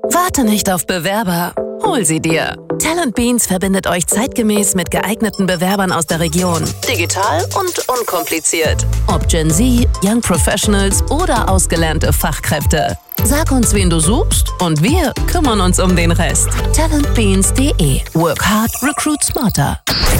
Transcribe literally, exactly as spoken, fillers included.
Warte nicht auf Bewerber, hol sie dir. Talent Beans verbindet euch zeitgemäß mit geeigneten Bewerbern aus der Region. Digital und unkompliziert. Ob Gen Z, Young Professionals oder ausgelernte Fachkräfte. Sag uns, wen du suchst und wir kümmern uns um den Rest. talent beans punkt de. Work hard, recruit smarter.